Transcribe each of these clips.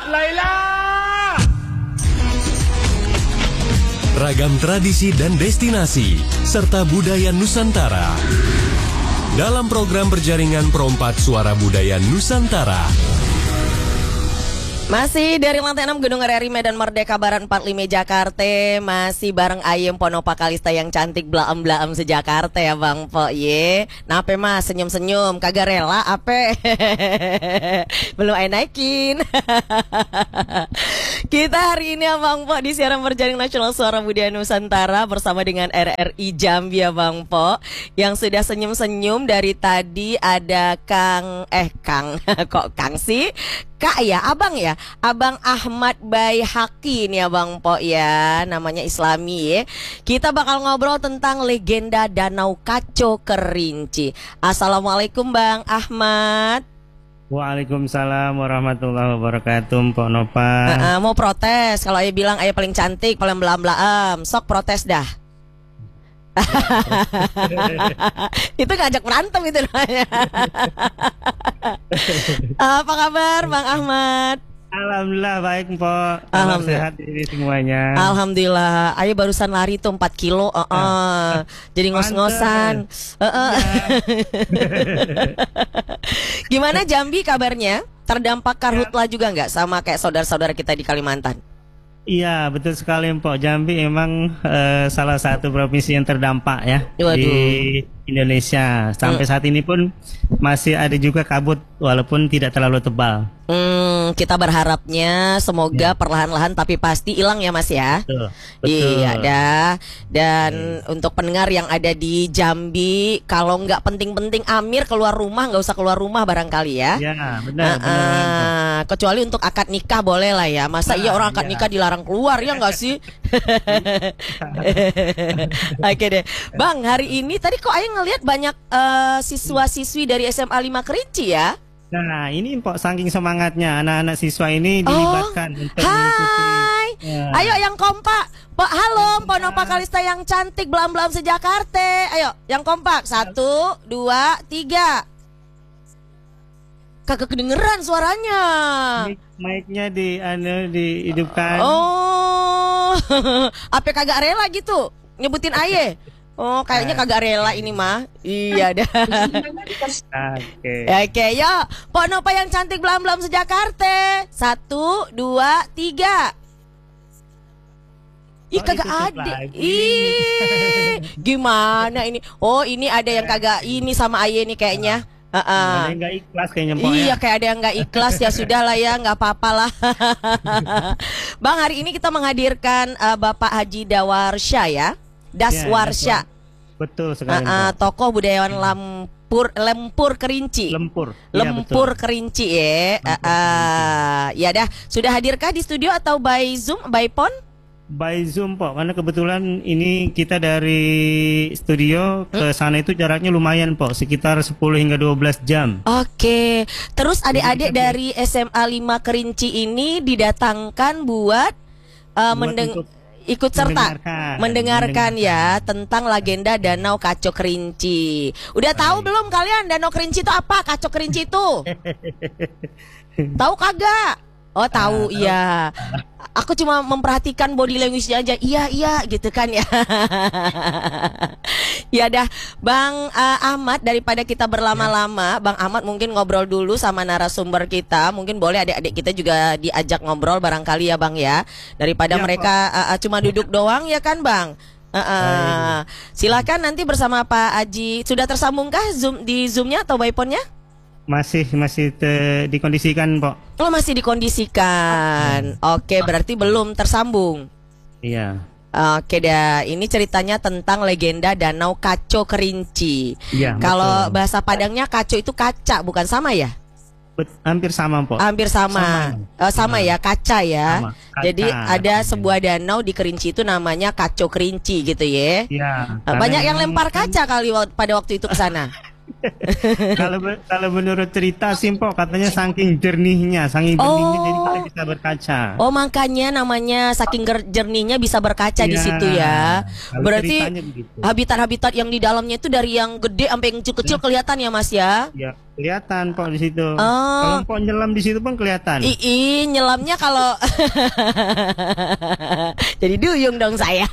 Laila. Ragam tradisi dan destinasi serta budaya Nusantara dalam program berjaringan Perompak Suara Budaya Nusantara. Masih dari lantai 6 Gedung RRI Medan Merdeka Barat 45 Jakarta. Masih bareng Ayem Ponopa Kalista yang cantik blaem-blaem sejakarta ya Bang Po ye. Nape mas senyum-senyum kagak rela ape. Belum ay naikin. Kita hari ini ya Bang Po di siaran berjaring Nasional Suara Budaya Nusantara bersama dengan RRI Jambi ya Bang Po. Yang sudah senyum-senyum dari tadi ada Kang kok Kang sih? Kak ya, abang ya, Abang Ahmad Baihaqi nih ya Bang Po ya, namanya Islami ya. Kita bakal ngobrol tentang legenda Danau Kaco Kerinci. Assalamualaikum Bang Ahmad. Waalaikumsalam warahmatullahi wabarakatuh, Mpok Nopa. Mau protes, kalau ayah bilang ayah paling cantik, paling belam-belam, sok protes dah. Itu ngajak berantem itu namanya. Apa kabar Bang Ahmad? Alhamdulillah baik Mpok. Alhamdulillah. Sehat ini semuanya. Alhamdulillah. Ayo barusan lari tuh 4 kilo. Jadi ngos-ngosan. Gimana Jambi kabarnya? Terdampak karhutla juga nggak sama kayak saudara-saudara kita di Kalimantan? Iya betul sekali Mpok. Jambi emang salah satu provinsi yang terdampak ya. Waduh. Di Indonesia. Sampai saat ini pun masih ada juga kabut walaupun tidak terlalu tebal. Kita berharapnya semoga perlahan-lahan tapi pasti hilang ya Mas ya. Betul. Iya dah. Dan untuk pendengar yang ada di Jambi, kalau nggak penting-penting Amir keluar rumah, nggak usah keluar rumah barangkali ya. Ya benar. Kecuali untuk akad nikah boleh lah ya. Masa iya orang akad nikah dilarang keluar ya nggak sih? Oke deh Bang, hari ini tadi kok Ayah ngelihat banyak siswa-siswi dari SMA 5 Kerinci ya. Nah ini Mpok saking semangatnya anak-anak siswa ini dilibatkan untuk mengikuti. Ya. Ayo yang kompak. Pak halo Ponopa Kalista yang cantik belam-belam sejakarta. Ayo yang kompak 1, 2, 3. Kagak kedengeran suaranya. Mic-nya dihidupkan. Oh, apa kagak rela gitu nyebutin aye? Oh, kayaknya kagak rela ini mah. Iya dah. Oke, yo. Ponopa yang cantik belam-belam sejakarta. 1, 2, 3. Ih kagak ada. Ih, gimana ini? Oh, ini ada yang kagak ini sama aye nih kayaknya. Ada yang nggak ikhlas kayaknya Mpok. Iya kayak ada yang nggak ikhlas ya sudah lah ya nggak apa-apa lah. Bang hari ini kita menghadirkan Bapak Haji Dawarsya ya. Daswarsya. Betul sekali. Tokoh budayawan Lempur Kerinci. Lempur Kerinci ya. Ya dah sudah hadirkah di studio atau by Zoom, by phone? By Zoom Pok, karena kebetulan ini kita dari studio ke sana itu jaraknya lumayan Pok, sekitar 10 hingga 12 jam. Oke, terus adik-adik dari SMA 5 Kerinci ini didatangkan buat ikut serta mendengarkan ya tentang legenda Danau Kaco Kerinci. Udah tahu belum kalian Danau Kerinci itu apa? Kaco Kerinci itu? Tahu kagak? Oh tahu iya. Aku cuma memperhatikan body language-nya aja. Iya gitu kan ya. Ya dah Bang Ahmad, daripada kita berlama-lama, Bang Ahmad mungkin ngobrol dulu sama narasumber kita. Mungkin boleh adik-adik kita juga diajak ngobrol barangkali ya Bang ya. Daripada mereka cuma duduk doang ya kan Bang. Silakan nanti bersama Pak Haji. Sudah tersambungkah di Zoom-nya atau by phone-nya? Masih dikondisikan Pok. Oh masih dikondisikan. Oke berarti belum tersambung. Iya. Oke dah, ini ceritanya tentang legenda Danau Kaco Kerinci. Iya. Kalau bahasa Padangnya kaco itu kaca, bukan sama ya? Hampir sama Pok. Hampir sama. Sama ya, kaca ya. Sama. Kaca. Jadi ada sebuah danau di Kerinci itu namanya Kaco Kerinci gitu ya. Iya. Banyak yang lempar kaca kali pada waktu itu ke sana. Kalau menurut cerita sih Mpok, katanya saking jernihnya jadi kita bisa berkaca. Oh, makanya namanya saking jernihnya bisa berkaca di situ ya. Berarti habitat-habitat yang di dalamnya itu dari yang gede sampai yang kecil-kecil kelihatan ya Mas ya? Ya, kelihatan Mpok di situ. Kalau Mpok nyelam di situ pun kelihatan. Nyelamnya kalau jadi duyung dong saya.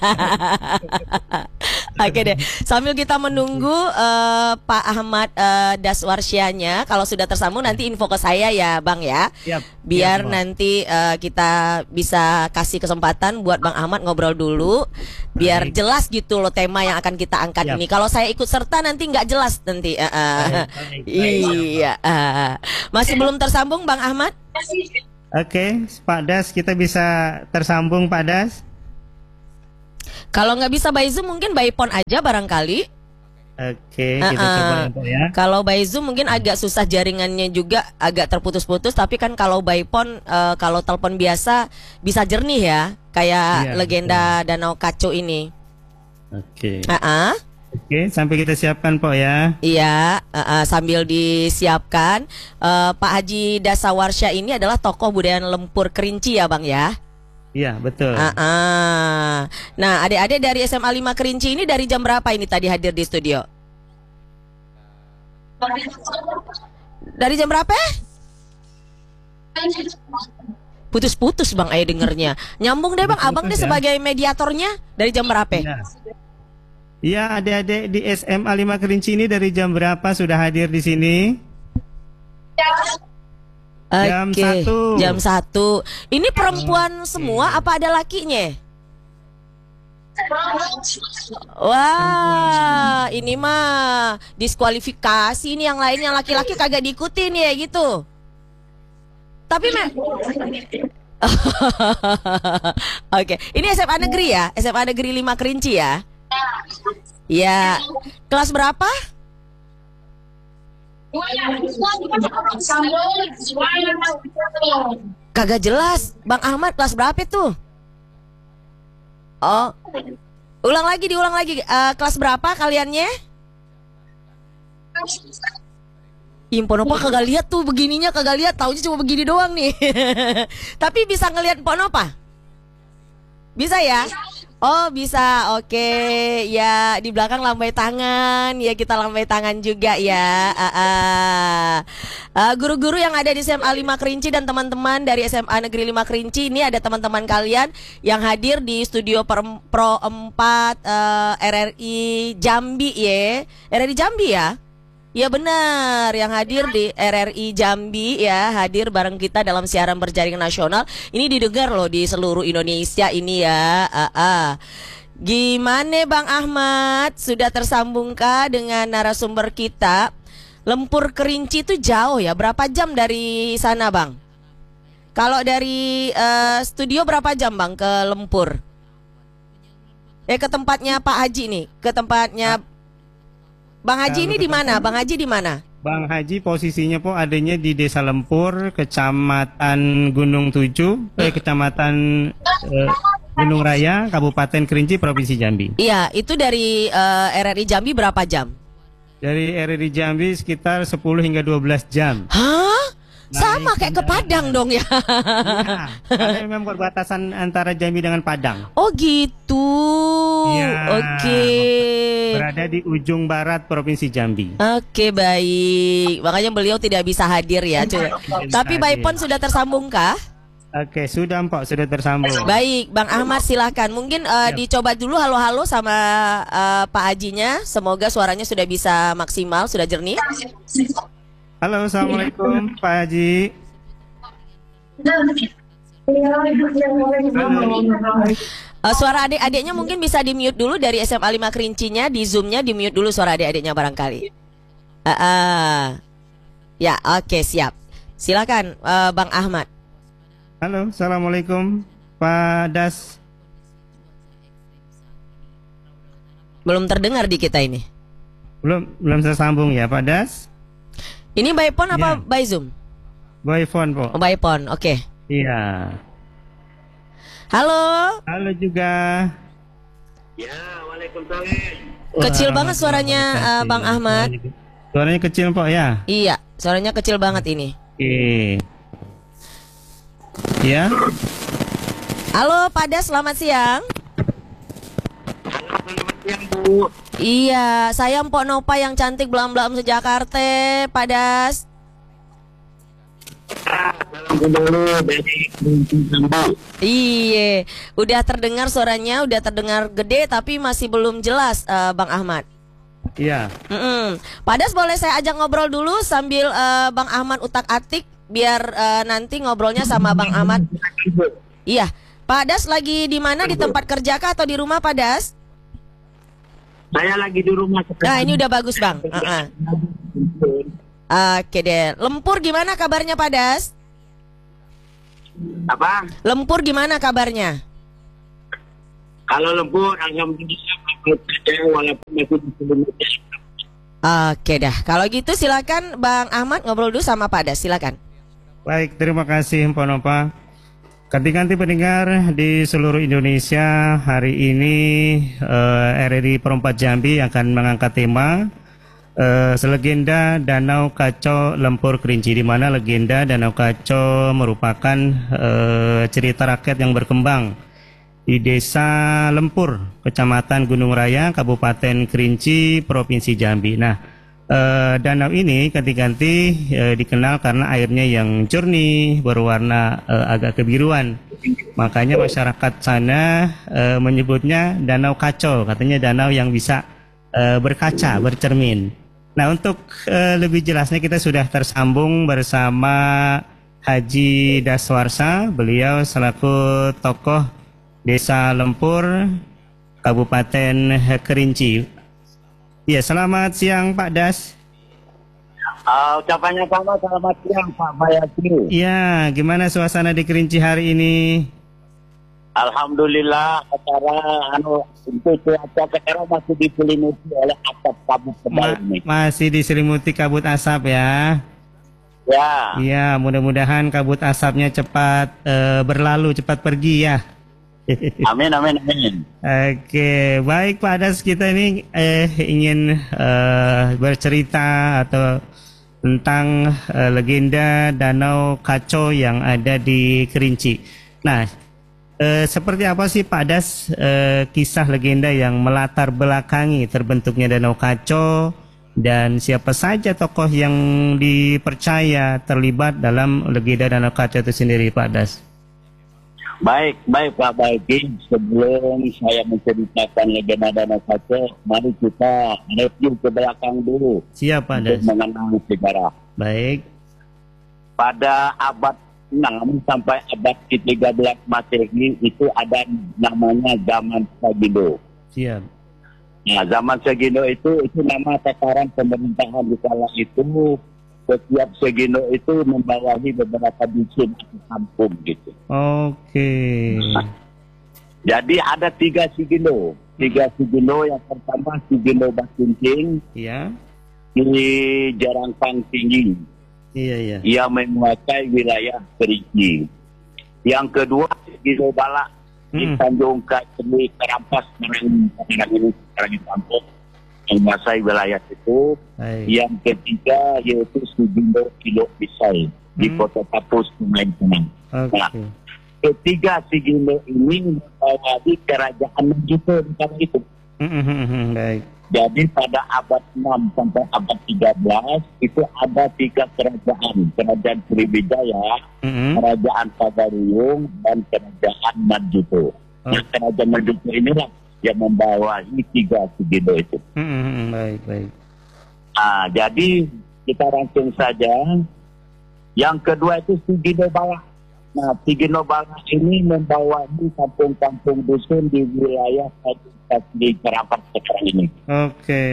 Oke deh, sambil kita menunggu Pak Ahmad Daswarsyanya, kalau sudah tersambung nanti info ke saya ya Bang ya. Biar nanti kita bisa kasih kesempatan buat Bang Ahmad ngobrol dulu, biar jelas gitu loh tema yang akan kita angkat ini. Kalau saya ikut serta nanti nggak jelas nanti. Iya. Masih belum tersambung Bang Ahmad? Oke, Pak Das, kita bisa tersambung Pak Das. Kalau nggak bisa by Zoom mungkin by phone aja barangkali. Oke, kita coba ya. Kalau by Zoom mungkin agak susah, jaringannya juga agak terputus-putus. Tapi kan kalau by phone, kalau telepon biasa bisa jernih ya, kayak legenda Danau Kaco ini. Oke. Oke, sampai kita siapkan Pak ya. Iya, sambil disiapkan, Pak Haji Dasawarsya ini adalah tokoh budaya Lempur Kerinci ya Bang ya. Iya, betul. Nah, adik-adik dari SMA 5 Kerinci ini dari jam berapa ini tadi hadir di studio? Dari jam berapa? Putus-putus Bang Ayah dengernya. Nyambung deh Bang, Abang deh sebagai mediatornya. Dari jam berapa? Iya, adik-adik di SMA 5 Kerinci ini dari jam berapa sudah hadir di sini? Jam 1. Ini perempuan semua apa ada lakinya? Wah, ini mah diskualifikasi nih, yang lainnya laki-laki kagak diikutin ya gitu. Tapi Oke, ini SMA negeri ya? SMA negeri 5 Kerinci ya? Ya. Kelas berapa? Kagak jelas. Bang Ahmad kelas berapa itu? Oh, diulang lagi. Kelas berapa kaliannya? Impon apa kagak lihat tuh, begininya kagak lihat, taunya cuma begini doang nih. Tapi bisa ngelihat Pon apa? Bisa ya? Oh bisa, oke. Ya di belakang lambai tangan, ya kita lambai tangan juga ya. Guru-guru yang ada di SMA 5 Kerinci dan teman-teman dari SMA Negeri 5 Kerinci, ini ada teman-teman kalian yang hadir di studio Pro 4 RRI Jambi ya. RRI Jambi ya? Ya benar, yang hadir di RRI Jambi ya, hadir bareng kita dalam siaran berjaring nasional. Ini didengar loh di seluruh Indonesia ini ya. Gimana Bang Ahmad? Sudah tersambungkah dengan narasumber kita? Lempur Kerinci itu jauh ya, berapa jam dari sana Bang? Kalau dari studio berapa jam Bang ke Lempur? Ke tempatnya Pak Haji nih, ke tempatnya Bang Haji ini di mana? Bang Haji di mana? Bang Haji posisinya adanya di Desa Lempur, Kecamatan Gunung 7, Kecamatan Gunung Raya, Kabupaten Kerinci, Provinsi Jambi. Iya, itu dari RRI Jambi berapa jam? Dari RRI Jambi sekitar 10 hingga 12 jam. Hah? Sama kayak ke Padang dong ya. Iya, karena memang perbatasan antara Jambi dengan Padang. Oh gitu. Ya, oke. Berada di ujung barat Provinsi Jambi. Oke, baik. Makanya beliau tidak bisa hadir ya. Tapi by phone sudah tersambungkah? Oke, sudah Mpok, sudah tersambung. Baik, Bang Ahmad silahkan. Mungkin dicoba dulu halo-halo sama Pak Hajinya. Semoga suaranya sudah bisa maksimal, sudah jernih. Halo, assalamualaikum Pak Haji. Suara adik-adiknya mungkin bisa di mute dulu dari SMA 5 Kerincinya, di zoomnya di mute dulu suara adik-adiknya barangkali. Ya, oke, siap. Silakan Bang Ahmad. Halo, assalamualaikum Pak Das. Belum terdengar di kita ini. Belum tersambung ya Pak Das. Ini by phone apa by Zoom? By phone, Pak. Oh, by phone, oke. Iya. Halo. Halo juga. Ya, waalaikumsalam. Kecil banget suaranya Bang Ahmad. Suaranya kecil Pak ya? Iya, suaranya kecil banget ini. Oke. Ya. Halo Pak Das, selamat siang. Selamat siang Bu. Iya, saya Mpok Nopa yang cantik belam-belam sejakarta, Pak Das. Salam dulu dari Jambi. Iya, udah terdengar suaranya, udah terdengar gede tapi masih belum jelas, Bang Ahmad. Iya. Pak Das, boleh saya ajak ngobrol dulu sambil Bang Ahmad utak-atik biar nanti ngobrolnya sama Bang Ahmad. Iya, Pak Das lagi di mana, di tempat kerja kah atau di rumah Pak Das? Saya lagi di rumah sekarang. Nah, ini udah bagus Bang. Oke deh. Lempur gimana kabarnya Pak Das? Apa? Lempur gimana kabarnya? Kalau lembur, alhamdulillah saja walaupun masih di selimutnya. Oke dah. Kalau gitu silakan Bang Ahmad ngobrol dulu sama Pak Das. Silakan. Baik, terima kasih Mpok Nopa. Ganti-ganti pendengar di seluruh Indonesia, hari ini RRI Perempat Jambi akan mengangkat tema Selegenda Danau Kaco Lempur Kerinci, di mana legenda Danau Kaco merupakan cerita rakyat yang berkembang di Desa Lempur, Kecamatan Gunung Raya, Kabupaten Kerinci, Provinsi Jambi. Nah, danau ini ganti-ganti dikenal karena airnya yang jernih, berwarna agak kebiruan. Makanya masyarakat sana menyebutnya Danau Kaco, katanya danau yang bisa berkaca, bercermin. Nah, untuk lebih jelasnya kita sudah tersambung bersama Haji Daswarsa. Beliau selaku tokoh Desa Lempur, Kabupaten Kerinci. Ya, selamat siang Pak Das. Ucapannya sama, selamat siang Pak Bayati. Ya, gimana suasana di Kerinci hari ini? Alhamdulillah, acara untuk cuaca sekarang masih diselimuti oleh asap kabut tebal ini. Masih diselimuti kabut asap ya. Ya. Iya, mudah-mudahan kabut asapnya cepat berlalu, cepat pergi ya. Amin, amin, amin. Oke, baik Pak Das, kita ini ingin bercerita atau tentang legenda Danau Kaco yang ada di Kerinci. Nah, seperti apa sih Pak Das kisah legenda yang melatar belakangi terbentuknya Danau Kaco, dan siapa saja tokoh yang dipercaya terlibat dalam legenda Danau Kaco itu sendiri Pak Das? Baik Pak Baiki, sebelum saya menceritakan legenda Danau Kaco, mari kita review ke belakang dulu. Siap Pak Das. Untuk mengenal sejarah. Baik. Pada abad 6 sampai abad ke-13 Masehi itu ada namanya zaman Segindo. Siap. Nah, zaman Segindo itu nama tataran pemerintahan di kala itu. Setiap Segindo itu membawahi beberapa dusun atau kampung gitu. Oke. Nah, jadi ada 3 Segindo. 3 Segindo, yang pertama Segindo Basuncing. Iya. Di Jarangpang Tinggi. Iya. Ia menguasai wilayah Kerinci. Yang kedua Segindo Balak di Tanjung Kaceli, Karampas, sekarang ini kampung, menguasai wilayah itu. Baik. Yang ketiga yaitu Segindo Kilok Bisai di Kota Tapus, Sungai Tenang. Oke. Nah, ketiga Segindo ini membawahi kerajaan Majuto di kala itu. Baik. Jadi pada abad 6 sampai abad 13 itu ada 3 kerajaan. Kerajaan Sriwijaya, Kerajaan Pagaruyung, dan Kerajaan Majuto. Nah, Kerajaan Majuto inilah yang membawahi 3 Segindo itu. Baik. Jadi kita langsung saja. Yang kedua itu Segindo Balak. Nah, Segindo Balak ini membawahi kampung-kampung dusun di wilayah di Karampas sekarang ini. Oke.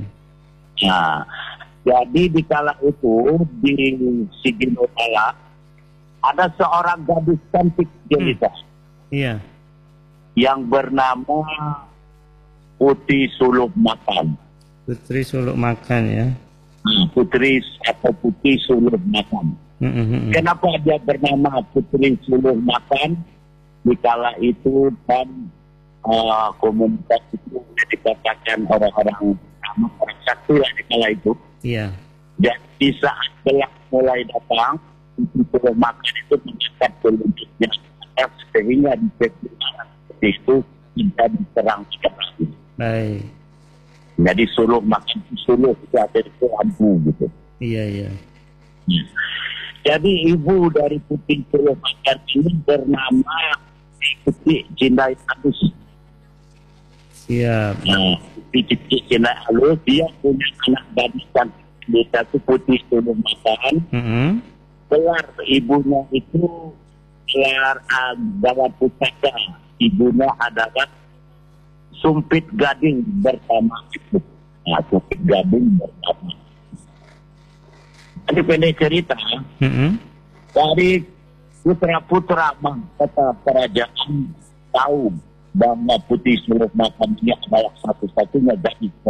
Nah, jadi di kala itu di Segindo Balak ada seorang gadis cantik jelita. Iya. Yang bernama Putri Suluk Makan. Putri Suluk Makan ya. Putri Suluk Makan. Kenapa dia bernama Putri Suluk Makan? Di kala itu dan komunitas itu dikatakan orang sakti lah di kala itu. Iya. Jadi saat gelap mulai datang, Putih makan itu mendekat telunjuknya sehingga di sekitar itu tidak diserang-serang. Baik. Jadi suluh makan suluh ada itu lampu gitu. Iya. Jadi ibu dari Putih Suluh makan ini bernama Putih Cindai Alus. Siap. Putih Cindai Alus dia punya anak gadis dan dia itu Putih Suluh makan. Gelar ibunya itu gelar Gawat Pusaka. Ibunya adalah Sumpit Gading bersama ibu. Sumpit Gading bersama. Jadi pendek cerita, dari putra-putra mahkota kerajaan tahu bahwa Putih Suluh makan ini adalah satu-satunya gadis